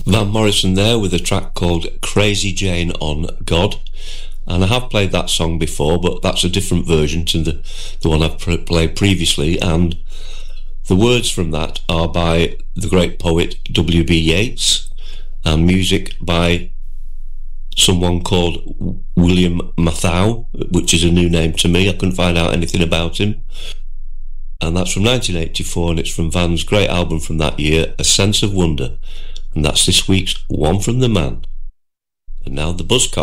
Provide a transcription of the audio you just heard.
Van Morrison there with a track called Crazy Jane on God. And I have played that song before, but that's a different version to the one I've played previously. And the words from that are by the great poet W.B. Yeats, and music by someone called William Mathau, which is a new name to me. I couldn't find out anything about him. And that's from 1984, and it's from Van's great album from that year, A Sense of Wonder. And that's this week's One from the Man. And now the Buzzcocks.